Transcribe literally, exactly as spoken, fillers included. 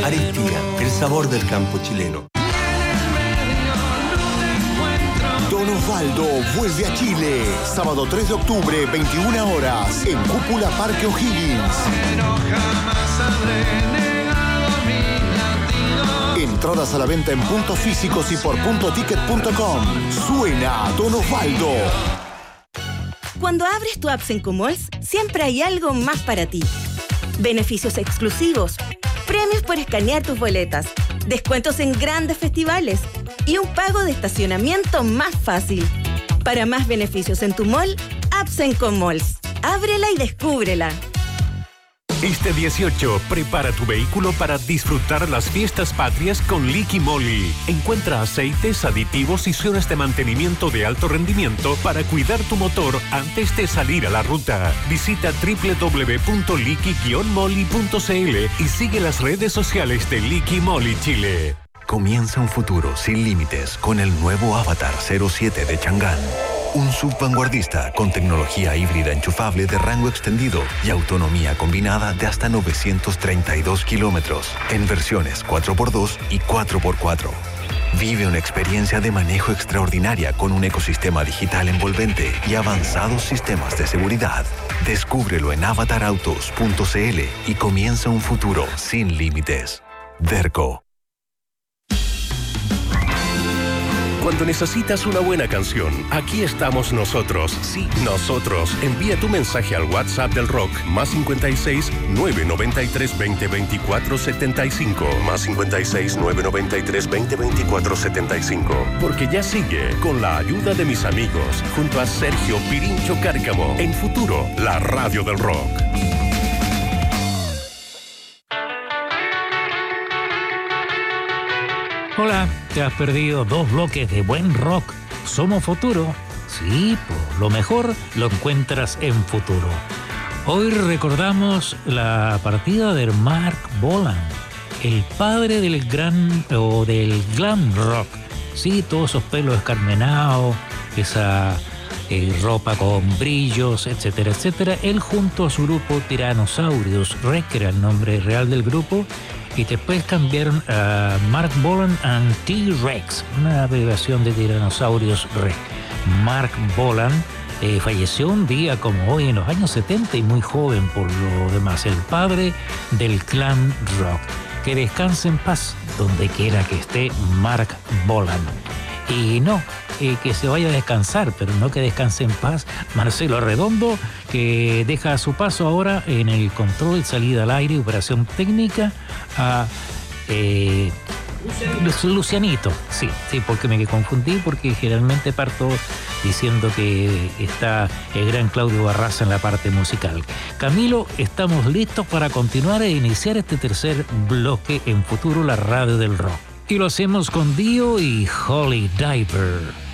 Aristía, el sabor del campo chileno. Don Osvaldo vuelve a Chile. Sábado tres de octubre, veintiuna horas, en Cúpula Parque O'Higgins. Entradas a la venta en puntos físicos y por punto ticket punto com. Suena Don Osvaldo. Cuando abres tu Absenco Malls, siempre hay algo más para ti. Beneficios exclusivos, premios por escanear tus boletas, descuentos en grandes festivales y un pago de estacionamiento más fácil. Para más beneficios en tu mall, Absenco Malls. Ábrela y descúbrela. Este dieciocho, prepara tu vehículo para disfrutar las fiestas patrias con Liqui Moly. Encuentra aceites, aditivos y zonas de mantenimiento de alto rendimiento para cuidar tu motor antes de salir a la ruta. Visita doble u doble u doble u punto liqui guion moly punto c l y sigue las redes sociales de Liqui Moly Chile. Comienza un futuro sin límites con el nuevo Avatar cero siete de Chang'an. Un sub vanguardista con tecnología híbrida enchufable de rango extendido y autonomía combinada de hasta novecientos treinta y dos kilómetros en versiones cuatro por dos y cuatro por cuatro. Vive una experiencia de manejo extraordinaria con un ecosistema digital envolvente y avanzados sistemas de seguridad. Descúbrelo en avatar autos punto c l y comienza un futuro sin límites. Derco. Cuando necesitas una buena canción, aquí estamos nosotros. Sí, nosotros. Envía tu mensaje al WhatsApp del Rock, más cincuenta y seis, nueve noventa y tres, veinte, veinticuatro, setenta y cinco, más cincuenta y seis, nueve noventa y tres, veinte, veinticuatro, setenta y cinco. Porque ya sigue, con la ayuda de mis amigos, junto a Sergio Pirincho Cárcamo, en Futuro, la radio del rock. Hola, te has perdido dos bloques de buen rock. Somos Futuro. Sí, pues lo mejor lo encuentras en Futuro. Hoy recordamos la partida de Mark Bolan, el padre del gran o del glam rock. Sí, todos esos pelos escarmenados, esa eh, ropa con brillos, etcétera, etcétera. Él junto a su grupo Tyrannosaurus Rex, que era el nombre real del grupo, y después cambiaron a Mark Bolan and T-Rex, una abreviación de Tyrannosaurus Rex. Mark Bolan eh, falleció un día como hoy en los años setenta y muy joven por lo demás, el padre del clan rock. Que descanse en paz donde quiera que esté Mark Bolan. Y no, eh, que se vaya a descansar, pero no que descanse en paz Marcelo Arredondo, que deja a su paso ahora en el control, salida al aire, operación técnica, a eh, Lucianito. Lucianito. Sí, sí, porque me confundí, porque generalmente parto diciendo que está el gran Claudio Barraza en la parte musical. Camilo, estamos listos para continuar e iniciar este tercer bloque en Futuro, la radio del rock. Y lo hacemos con Dio y Holy Diver.